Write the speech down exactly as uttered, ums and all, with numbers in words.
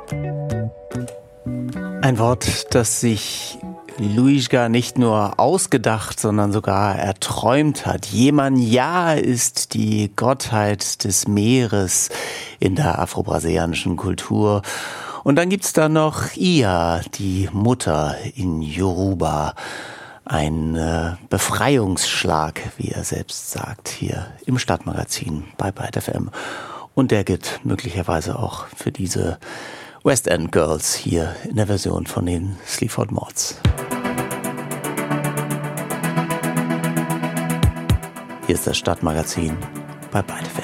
Ein Wort, das sich Luiga nicht nur ausgedacht, sondern sogar erträumt hat. Yemanjá ist die Gottheit des Meeres in der afro-brasilianischen Kultur. Und dann gibt's da noch Ia, die Mutter in Yoruba. Ein äh, Befreiungsschlag, wie er selbst sagt, hier im Stadtmagazin bei Byte F M. Und der gilt möglicherweise auch für diese West End Girls hier in der Version von den Sleaford Mods. Hier ist das Stadtmagazin bei Byte F M.